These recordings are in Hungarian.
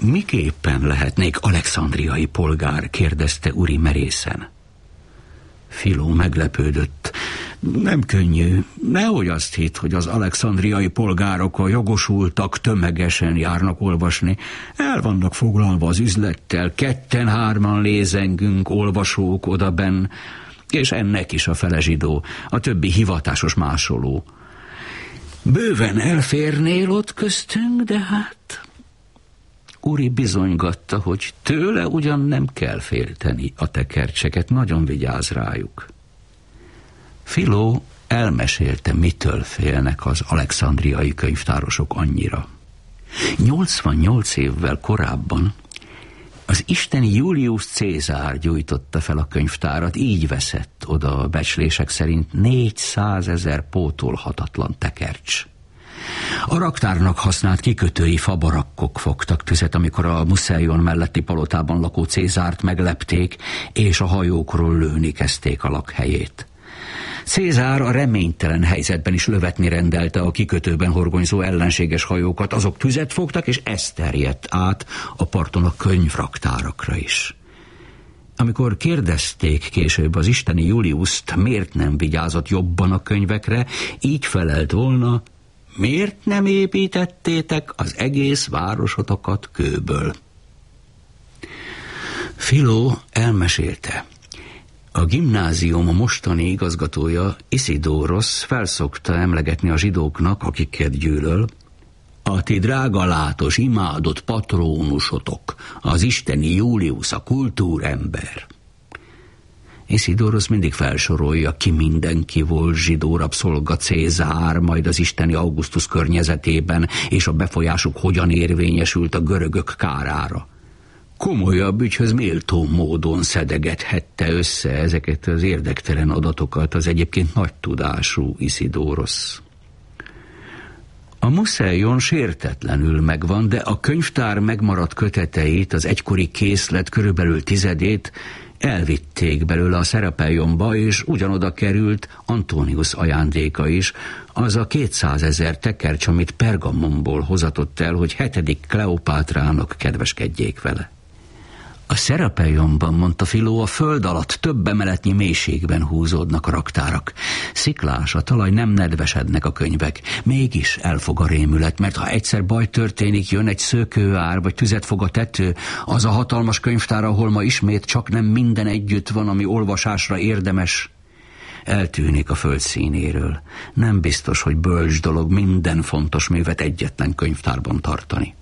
Miképpen lehetnék alexandriai polgár? kérdezte Uri merészen. Filó meglepődött. Nem könnyű. Nehogy azt hitt, hogy az alexandriai polgárok, a jogosultak tömegesen járnak olvasni. El vannak foglalva az üzlettel, 2-3 lézengünk olvasók odabenn, és ennek is a fele zsidó, a többi hivatásos másoló. Bőven elférnél ott köztünk, de hát... Uri bizonygatta, hogy tőle ugyan nem kell félteni a tekercseket, nagyon vigyáz rájuk. Filó elmesélte, mitől félnek az alexandriai könyvtárosok annyira. 88 évvel korábban az isteni Julius Cézár gyújtotta fel a könyvtárat, így veszett oda a becslések szerint 400 000 pótolhatatlan tekercs. A raktárnak használt kikötői fabarakkok fogtak tüzet, amikor a Museion melletti palotában lakó Cézárt meglepték, és a hajókról lőni kezdték a lakhelyét. Cézár a reménytelen helyzetben is lövetni rendelte a kikötőben horgonyzó ellenséges hajókat, azok tüzet fogtak, és ez terjedt át a parton a könyvraktárakra is. Amikor kérdezték később az isteni Juliust, miért nem vigyázott jobban a könyvekre, így felelt volna: miért nem építettétek az egész városotokat kőből? Filó elmesélte. A gimnázium mostani igazgatója, Isidórosz, felszokta emlegetni a zsidóknak, akiket gyűlöl: a ti drága látos, imádott patrónusotok, az isteni Julius, a kultúrember. Isidórosz mindig felsorolja, ki mindenki volt zsidó rabszolga, Cézár, majd az isteni Augustus környezetében, és a befolyásuk hogyan érvényesült a görögök kárára. Komolyabb ügyhöz méltó módon szedegethette össze ezeket az érdektelen adatokat az egyébként nagy tudású Isidórosz. A Museion sértetlenül megvan, de a könyvtár megmaradt köteteit, az egykori készlet körülbelül 10-ét elvitték belőle a Szerapeionba, és ugyanoda került Antonius ajándéka is, az a 200 000 tekercs, amit Pergamonból hozatott el, hogy 7. Kleopátrának kedveskedjék vele. A Szerapeionban, mondta Filó, a föld alatt több emeletnyi mélységben húzódnak a raktárak. Sziklás, a talaj, nem nedvesednek a könyvek. Mégis elfog a rémület, mert ha egyszer baj történik, jön egy szökőár, vagy tüzet fog a tető, az a hatalmas könyvtár, ahol ma ismét csak nem minden együtt van, ami olvasásra érdemes, eltűnik a föld színéről. Nem biztos, hogy bölcs dolog minden fontos művet egyetlen könyvtárban tartani.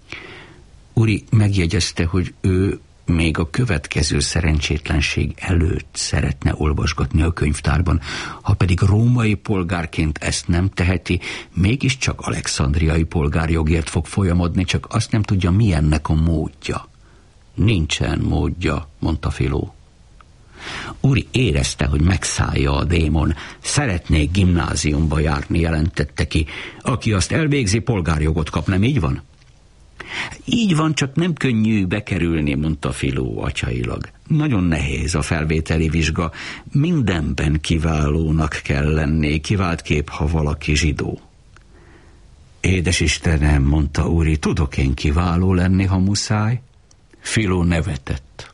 Uri megjegyezte, hogy ő még a következő szerencsétlenség előtt szeretne olvasgatni a könyvtárban, ha pedig római polgárként ezt nem teheti, mégiscsak alexandriai polgárjogért fog folyamodni, csak azt nem tudja, mi ennek a módja. Nincsen módja, mondta Filó. Uri érezte, hogy megszállja a démon. Szeretnék gimnáziumba járni, jelentette ki. Aki azt elvégzi, polgárjogot kap, nem így van? Így van, csak nem könnyű bekerülni, mondta Filó atyailag. Nagyon nehéz a felvételi vizsga. Mindenben kiválónak kell lenni, kiváltképp, ha valaki zsidó. Édes Istenem, mondta Uri, tudok én kiváló lenni, ha muszáj? Filó nevetett.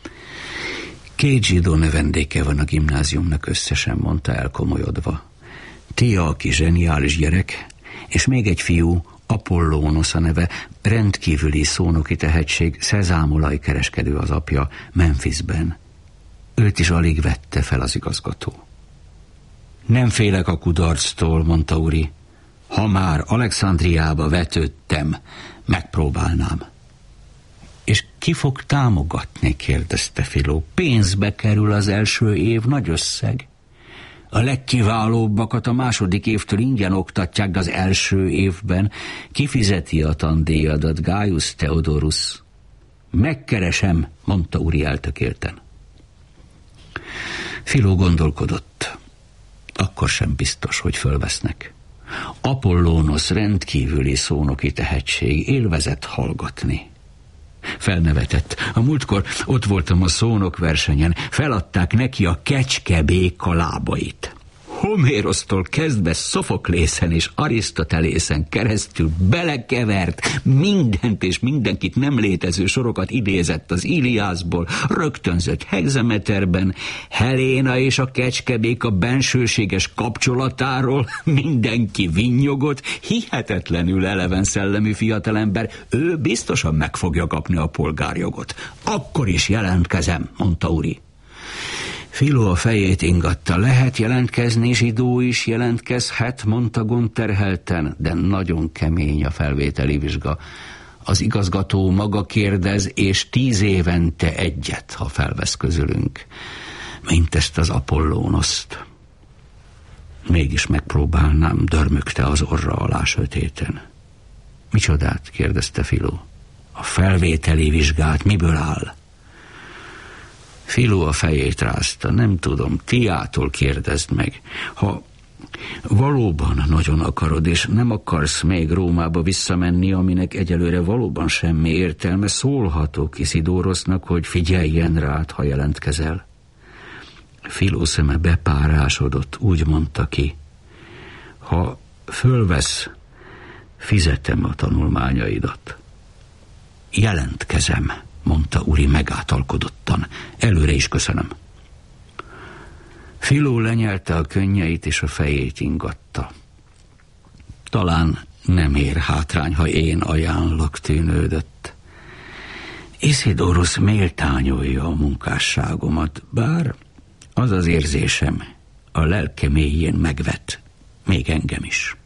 2 zsidó növendéke van a gimnáziumnak összesen, mondta elkomolyodva. Tia, aki zseniális gyerek, és még egy fiú, Apollónosz a neve, rendkívüli szónoki tehetség, szezámolaj kereskedő az apja, Memphisben. Őt is alig vette fel az igazgató. Nem félek a kudarctól, mondta Uri. Ha már Alexandriába vetődtem, megpróbálnám. És ki fog támogatni, kérdezte Filó. Pénzbe kerül az első év, nagy összeg. A legkiválóbbakat a második évtől ingyen oktatják, de az első évben kifizeti a tandíjadat, Gaius Theodorus. Megkeresem, mondta Uri eltökélten. Filó gondolkodott. Akkor sem biztos, hogy fölvesznek. Apollónosz rendkívüli szónoki tehetség, élvezett hallgatni. Felnevetett. A múltkor ott voltam a szónokversenyen, feladták neki a kecskebéka lábait. Homérosztól kezdve Szofoklészen és Arisztotelészen keresztül belekevert, mindent és mindenkit nem létező sorokat idézett az Iliászból, rögtönzött hegzameterben, Heléna és a kecskebéka bensőséges kapcsolatáról mindenki vinnyogott, hihetetlenül eleven szellemű fiatalember, ő biztosan meg fogja kapni a polgárjogot. Akkor is jelentkezem, mondta Uri. Filó a fejét ingatta. Lehet jelentkezni, zsidó is jelentkezhet, mondta gondterhelten, de nagyon kemény a felvételi vizsga. Az igazgató maga kérdez, és 10 évente egyet, ha felvesz közülünk. Mint ezt az Apollónoszt. Mégis megpróbálnám, dörmögte az orra alá sötéten. Micsodát? kérdezte Filó. A felvételi vizsgát miből áll? Filó a fejét rázta. Nem tudom, Tiától kérdezd meg. Ha valóban nagyon akarod, és nem akarsz még Rómába visszamenni, aminek egyelőre valóban semmi értelme, szólhatok Iszidórosznak, hogy figyeljen rád, ha jelentkezel. Filó szeme bepárásodott, úgy mondta ki. Ha fölvesz, fizetem a tanulmányaidat. Jelentkezem, mondta Uri megátalkodottan. Előre is köszönöm. Filó lenyelte a könnyeit, és a fejét ingatta. Talán nem ér hátrány, ha én ajánlak, tűnődött. Iszidórosz méltányolja a munkásságomat, bár az az érzésem, a lelke mélyén megvet, még engem is.